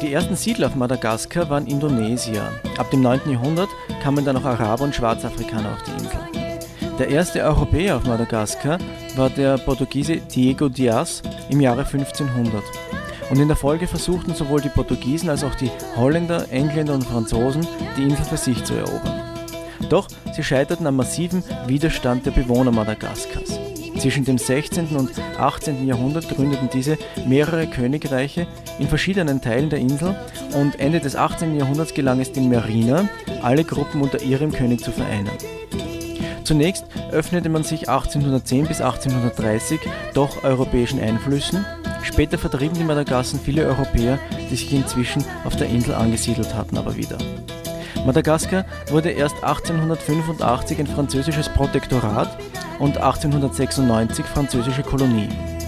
Die ersten Siedler auf Madagaskar waren Indonesier. Ab dem 9. Jahrhundert kamen dann auch Araber und Schwarzafrikaner auf die Insel. Der erste Europäer auf Madagaskar war der Portugiese Diego Dias im Jahre 1500. Und in der Folge versuchten sowohl die Portugiesen als auch die Holländer, Engländer und Franzosen, die Insel für sich zu erobern. Doch sie scheiterten am massiven Widerstand der Bewohner Madagaskars. Zwischen dem 16. und 18. Jahrhundert gründeten diese mehrere Königreiche in verschiedenen Teilen der Insel und Ende des 18. Jahrhunderts gelang es den Merina, alle Gruppen unter ihrem König zu vereinen. Zunächst öffnete man sich 1810 bis 1830 doch europäischen Einflüssen. Später vertrieben die Madagassen viele Europäer, die sich inzwischen auf der Insel angesiedelt hatten, aber wieder. Madagaskar wurde erst 1885 ein französisches Protektorat und 1896 französische Kolonie.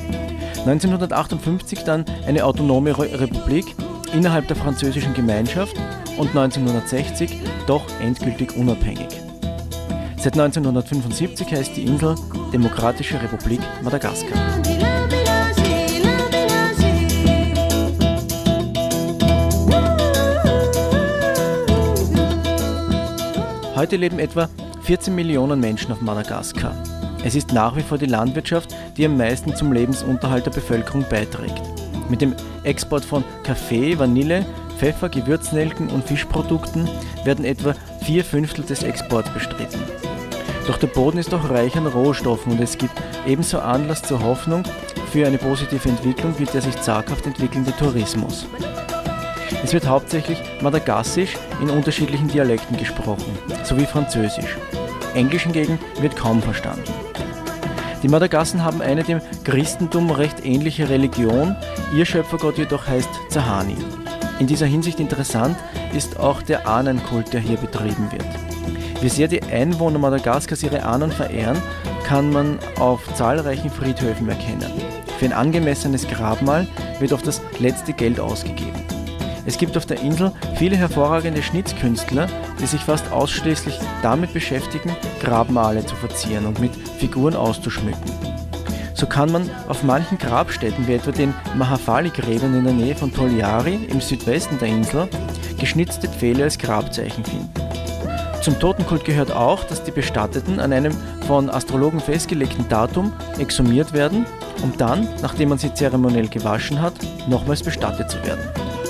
1958 dann eine autonome Republik innerhalb der französischen Gemeinschaft und 1960 doch endgültig unabhängig. Seit 1975 heißt die Insel Demokratische Republik Madagaskar. Heute leben etwa 14 Millionen Menschen auf Madagaskar. Es ist nach wie vor die Landwirtschaft, die am meisten zum Lebensunterhalt der Bevölkerung beiträgt. Mit dem Export von Kaffee, Vanille, Pfeffer, Gewürznelken und Fischprodukten werden etwa 4/5 des Exports bestritten. Doch der Boden ist auch reich an Rohstoffen und es gibt ebenso Anlass zur Hoffnung für eine positive Entwicklung wie der sich zaghaft entwickelnde Tourismus. Es wird hauptsächlich Madagassisch in unterschiedlichen Dialekten gesprochen, sowie Französisch. Englisch hingegen wird kaum verstanden. Die Madagassen haben eine dem Christentum recht ähnliche Religion, ihr Schöpfergott jedoch heißt Tsahani. In dieser Hinsicht interessant ist auch der Ahnenkult, der hier betrieben wird. Wie sehr die Einwohner Madagaskars ihre Ahnen verehren, kann man auf zahlreichen Friedhöfen erkennen. Für ein angemessenes Grabmal wird oft das letzte Geld ausgegeben. Es gibt auf der Insel viele hervorragende Schnitzkünstler, die sich fast ausschließlich damit beschäftigen, Grabmale zu verzieren und mit Figuren auszuschmücken. So kann man auf manchen Grabstätten, wie etwa den Mahafali-Gräbern in der Nähe von Toliara im Südwesten der Insel, geschnitzte Pfähle als Grabzeichen finden. Zum Totenkult gehört auch, dass die Bestatteten an einem von Astrologen festgelegten Datum exhumiert werden, um dann, nachdem man sie zeremoniell gewaschen hat, nochmals bestattet zu werden.